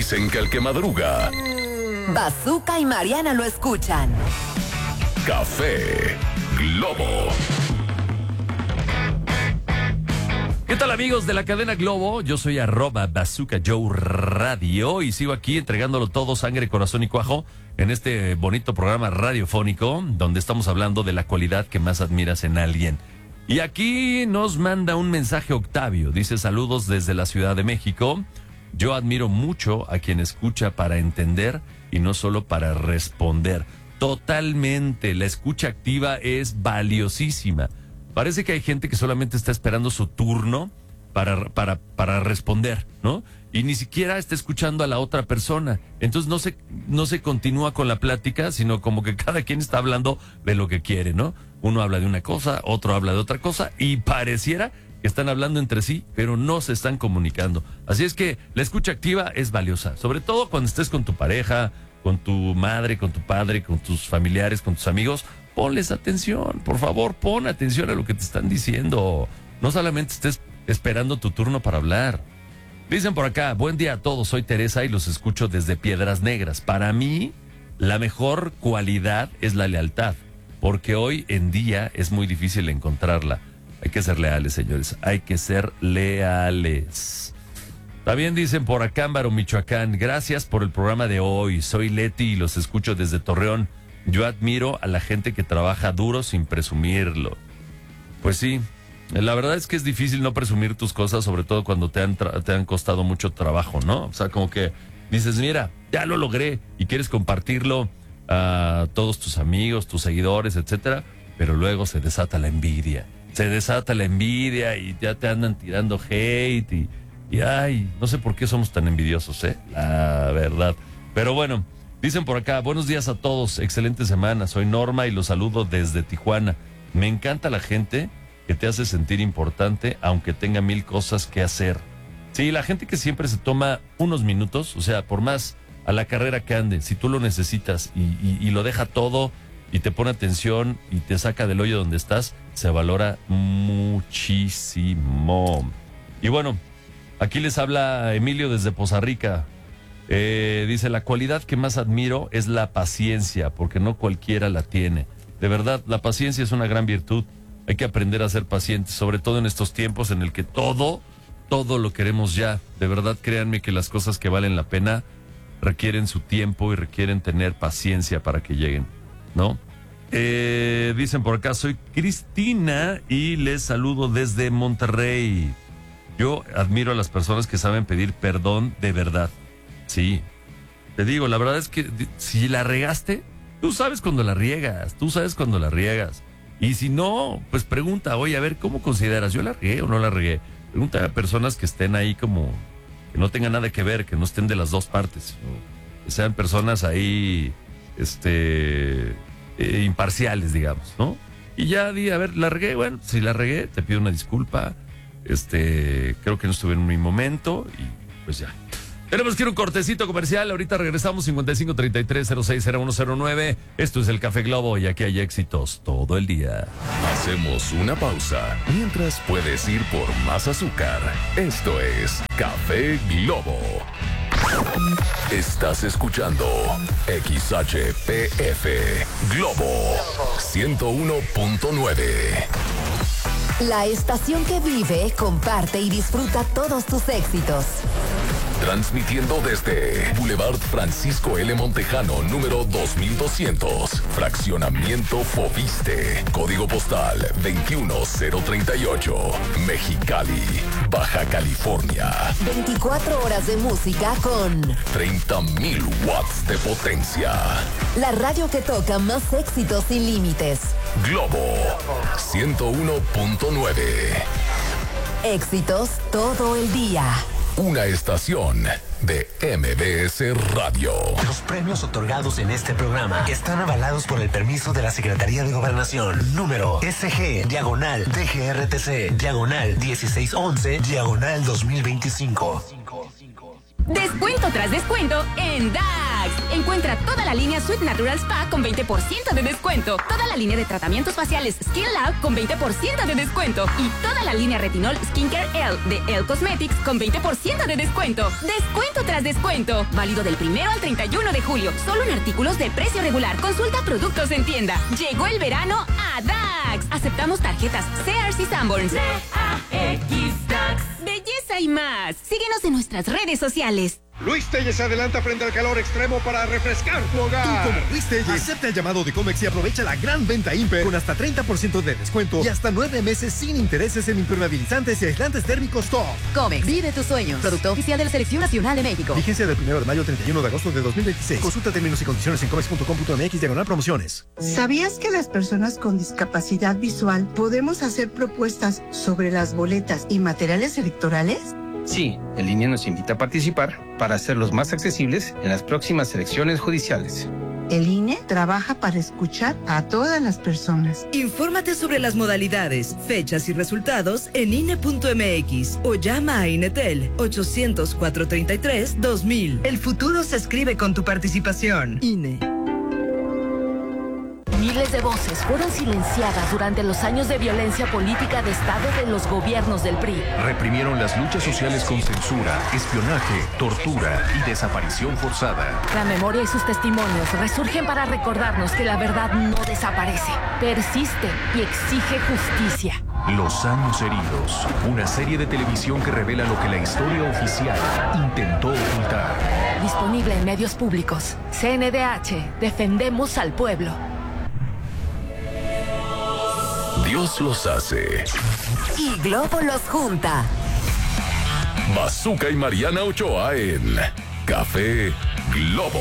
Dicen que el que madruga... Bazooka y Mariana lo escuchan. Café Globo. ¿Qué tal, amigos de la cadena Globo? Yo soy @Bazooka Joe Radio y sigo aquí entregándolo todo, sangre, corazón y cuajo, en este bonito programa radiofónico donde estamos hablando de la cualidad que más admiras en alguien. Y aquí nos manda un mensaje Octavio. Dice: saludos desde la Ciudad de México. Yo admiro mucho a quien escucha para entender y no solo para responder. Totalmente, la escucha activa es valiosísima. Parece que hay gente que solamente está esperando su turno para responder, ¿no? Y ni siquiera está escuchando a la otra persona. Entonces no se continúa con la plática, sino como que cada quien está hablando de lo que quiere, ¿no? Uno habla de una cosa, otro habla de otra cosa, y pareciera que están hablando entre sí, pero no se están comunicando. Así es que la escucha activa es valiosa, sobre todo cuando estés con tu pareja, con tu madre, con tu padre, con tus familiares, con tus amigos. Ponles atención, por favor, pon atención a lo que te están diciendo. No solamente estés esperando tu turno para hablar. Dicen por acá: buen día a todos, soy Teresa y los escucho desde Piedras Negras. Para mí, la mejor cualidad es la lealtad, porque hoy en día es muy difícil encontrarla. Hay que ser leales, señores, hay que ser leales. También dicen por acá, Ámbaro, Michoacán: gracias por el programa de hoy, soy Leti y los escucho desde Torreón. Yo admiro a la gente que trabaja duro sin presumirlo. Pues sí, la verdad es que es difícil no presumir tus cosas, sobre todo cuando te han costado mucho trabajo, ¿no? O sea, como que dices, mira, ya lo logré, y quieres compartirlo a todos tus amigos, tus seguidores, etcétera, pero luego se desata la envidia. Se desata la envidia y ya te andan tirando hate y ay, no sé por qué somos tan envidiosos, la verdad. Pero bueno, dicen por acá: buenos días a todos, excelente semana, soy Norma y los saludo desde Tijuana. Me encanta la gente que te hace sentir importante aunque tenga mil cosas que hacer. Sí, la gente que siempre se toma unos minutos, o sea, por más a la carrera que ande, si tú lo necesitas y lo deja todo y te pone atención y te saca del hoyo donde estás, se valora muchísimo. Y bueno, aquí les habla Emilio desde Poza Rica. Dice: la cualidad que más admiro es la paciencia, porque no cualquiera la tiene. De verdad, la paciencia es una gran virtud. Hay que aprender a ser pacientes, sobre todo en estos tiempos en el que todo lo queremos ya. De verdad, créanme que las cosas que valen la pena requieren su tiempo y requieren tener paciencia para que lleguen, ¿no? Dicen por acá: soy Cristina y les saludo desde Monterrey. Yo admiro a las personas que saben pedir perdón de verdad. Sí, te digo, la verdad es que si la regaste, tú sabes cuando la riegas, Y si no, pues pregunta: oye, a ver, ¿cómo consideras? ¿Yo la regué o no la regué? Pregunta a personas que estén ahí como, que no tengan nada que ver, que no estén de las dos partes, que sean personas ahí, imparciales, digamos, ¿no? Y ya di, a ver, ¿la regué? Bueno, si la regué, te pido una disculpa, creo que no estuve en mi momento y pues ya. Tenemos que ir a un cortecito comercial. Ahorita regresamos. 5533-060109. Esto es el Café Globo y aquí hay éxitos todo el día. Hacemos una pausa. Mientras puedes ir por más azúcar. Esto es Café Globo. Estás escuchando XHPF Globo 101.9. La estación que vive, comparte y disfruta todos tus éxitos. Transmitiendo desde Boulevard Francisco L. Montejano, número 2200. Fraccionamiento Foviste. Código postal 21038. Mexicali, Baja California. 24 horas de música con 30,000 watts de potencia. la radio que toca más éxitos sin límites. Globo 101.9. Éxitos todo el día. Una estación de MBS Radio. Los premios otorgados en este programa están avalados por el permiso de la Secretaría de Gobernación. Número SG/DGRTC/1611/2025. Descuento tras descuento en DAX. Encuentra toda la línea Sweet Natural Spa con 20% de descuento. Toda la línea de tratamientos faciales Skin Lab con 20% de descuento. Y toda la línea Retinol Skincare L de Elle Cosmetics con 20% de descuento. Descuento tras descuento. Válido del 1 al 31 de julio. Solo en artículos de precio regular. Consulta productos en tienda. Llegó el verano a DAX. Aceptamos tarjetas CRC Sanborns. DAX DAX. Belleza y más. Síguenos en nuestras redes sociales. Luis Telles se adelanta frente al calor extremo para refrescar tu hogar. Tú, como Luis Telles, acepta el llamado de Comex y aprovecha la gran venta Imper con hasta 30% de descuento y hasta 9 meses sin intereses en impermeabilizantes y aislantes térmicos top. Comex, vive tus sueños. Producto oficial de la Selección Nacional de México. Vigencia del 1 de mayo al 31 de agosto de 2026. Consulta términos y condiciones en comex.com.mx/promociones. ¿Sabías que las personas con discapacidad visual podemos hacer propuestas sobre las boletas y materiales electorales? Sí, el INE nos invita a participar para hacerlos más accesibles en las próximas elecciones judiciales. El INE trabaja para escuchar a todas las personas. Infórmate sobre las modalidades, fechas y resultados en INE.mx o llama a INETEL 800-433-2000. El futuro se escribe con tu participación. INE. Miles de voces fueron silenciadas durante los años de violencia política de Estado de los gobiernos del PRI. Reprimieron las luchas sociales con censura, espionaje, tortura y desaparición forzada. La memoria y sus testimonios resurgen para recordarnos que la verdad no desaparece, persiste y exige justicia. Los años heridos. Una serie de televisión que revela lo que la historia oficial intentó ocultar. Disponible en medios públicos. CNDH. Defendemos al pueblo. Dios los hace. Y Globo los junta. Bazooka y Mariana Ochoa en Café Globo.